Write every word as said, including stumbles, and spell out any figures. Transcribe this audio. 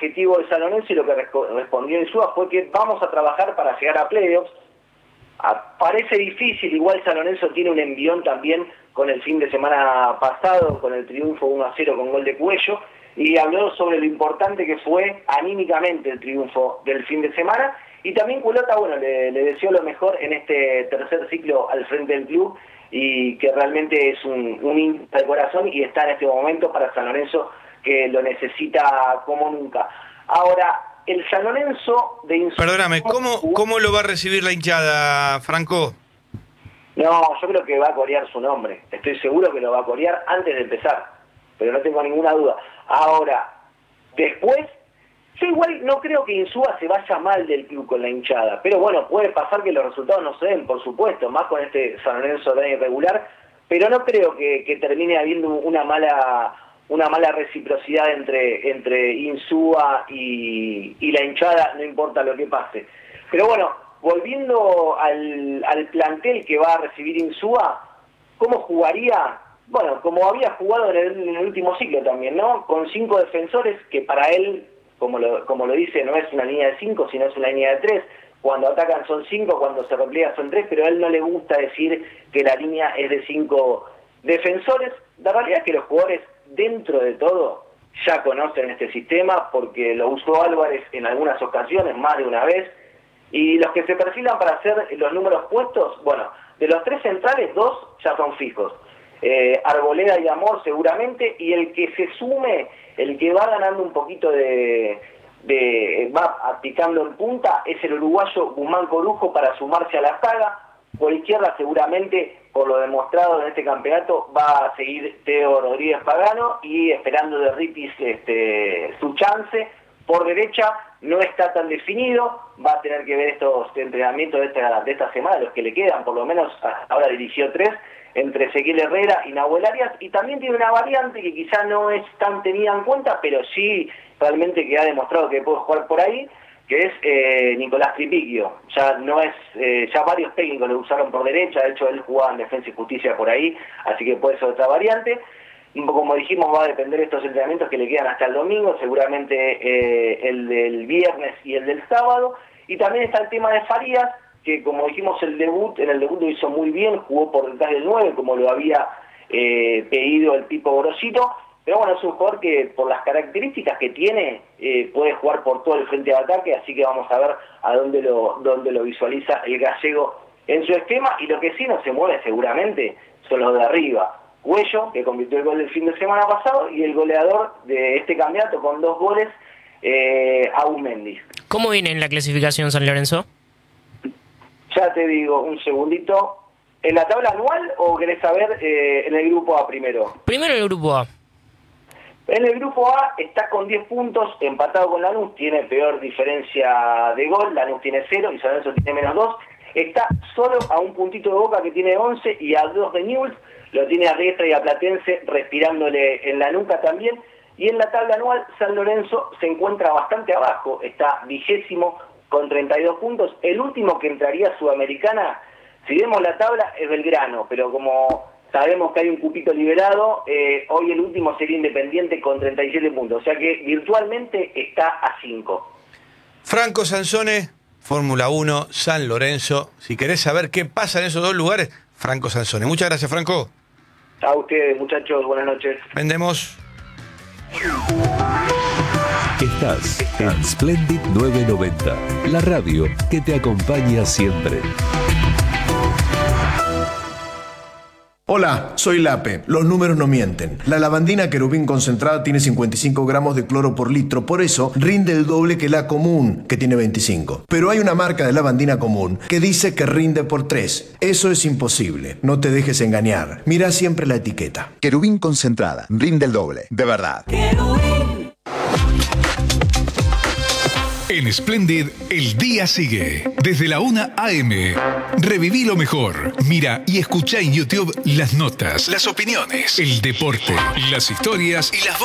objetivo de San Lorenzo y lo que respondió Insúa fue que vamos a trabajar para llegar a playoffs. A, parece difícil, igual San Lorenzo tiene un envión también con el fin de semana pasado, con el triunfo uno a cero con gol de Cuello, y habló sobre lo importante que fue anímicamente el triunfo del fin de semana, y también Culota, bueno, le, le deseó lo mejor en este tercer ciclo al frente del club, y que realmente es un, un hincha de corazón y está en este momento para San Lorenzo, que lo necesita como nunca. Ahora, el San Lorenzo de Insúa... Perdóname, ¿cómo, ¿cómo lo va a recibir la hinchada, Franco? No, yo creo que va a corear su nombre. Estoy seguro que lo va a corear antes de empezar, pero no tengo ninguna duda. Ahora, después, yo igual no creo que Insúa se vaya mal del club con la hinchada, pero bueno, puede pasar que los resultados no se den, por supuesto, más con este San Lorenzo tan irregular, pero no creo que, que termine habiendo una mala... una mala reciprocidad entre, entre Insúa y, y la hinchada, no importa lo que pase. Pero bueno, volviendo al, al plantel que va a recibir Insúa, ¿cómo jugaría? Bueno, como había jugado en el, en el último ciclo también, ¿no? Con cinco defensores, que para él, como lo, como lo dice, no es una línea de cinco, sino es una línea de tres. Cuando atacan son cinco, cuando se repliega son tres, pero a él no le gusta decir que la línea es de cinco defensores. La realidad es que los jugadores, dentro de todo, ya conocen este sistema porque lo usó Álvarez en algunas ocasiones, más de una vez, y los que se perfilan para hacer los números puestos, bueno, de los tres centrales, dos ya son fijos, eh, Arboleda y Amor seguramente, y el que se sume, el que va ganando un poquito de, de va picando en punta, es el uruguayo Guzmán Corujo para sumarse a la saga. Por izquierda seguramente, por lo demostrado en este campeonato, va a seguir Teo Rodríguez Pagano y esperando de Ritis este, su chance. Por derecha no está tan definido, va a tener que ver estos entrenamientos de esta, de esta semana, los que le quedan, por lo menos ahora dirigió tres, entre Ezequiel Herrera y Nahuel Arias, y también tiene una variante que quizá no es tan tenida en cuenta, pero sí realmente que ha demostrado que puede jugar por ahí, que es eh, Nicolás Tripiquio. Ya no es, eh, ya varios técnicos lo usaron por derecha, de hecho él jugaba en Defensa y Justicia por ahí, así que puede ser otra variante. Como dijimos, va a depender de estos entrenamientos que le quedan hasta el domingo, seguramente eh, el del viernes y el del sábado. Y también está el tema de Farías, que como dijimos el debut, en el debut lo hizo muy bien, jugó por detrás del nueve, como lo había eh, pedido el Pipo Gorosito. Pero bueno, es un jugador que por las características que tiene eh, puede jugar por todo el frente de ataque, así que vamos a ver a dónde lo, dónde lo visualiza el gallego en su esquema. Y lo que sí no se mueve seguramente son los de arriba. Cuello, que convirtió el gol del fin de semana pasado, y el goleador de este campeonato con dos goles, eh, Aumendiz. ¿Cómo viene en la clasificación San Lorenzo? Ya te digo, un segundito. ¿En la tabla anual o querés saber eh, en el grupo A primero? Primero el grupo A. En el grupo A está con diez puntos, empatado con Lanús, tiene peor diferencia de gol, Lanús tiene cero y San Lorenzo tiene menos dos. Está solo a un puntito de Boca, que tiene once, y a dos de Newell's, lo tiene a Riestra y a Platense respirándole en la nuca también. Y en la tabla anual San Lorenzo se encuentra bastante abajo, está vigésimo con treinta y dos puntos. El último que entraría a Sudamericana, si vemos la tabla, es Belgrano, pero como sabemos que hay un cupito liberado, eh, hoy el último sería Independiente con treinta y siete puntos, o sea que virtualmente está a cinco. Franco Sansone, Fórmula uno, San Lorenzo. Si querés saber qué pasa en esos dos lugares, Franco Sansone. Muchas gracias, Franco. A ustedes, muchachos, buenas noches. Vendemos. Estás en Splendid nueve noventa, la radio que te acompaña siempre. Hola, soy Lape. Los números no mienten. La lavandina querubín concentrada tiene cincuenta y cinco gramos de cloro por litro, por eso rinde el doble que la común, que tiene veinticinco. Pero hay una marca de lavandina común que dice que rinde por tres. Eso es imposible. No te dejes engañar. Mira siempre la etiqueta. Querubín concentrada, rinde el doble, de verdad. Querubín. En Splendid, el día sigue. Desde la una a eme. Reviví lo mejor. Mira y escucha en YouTube las notas, las opiniones, el deporte, las historias y las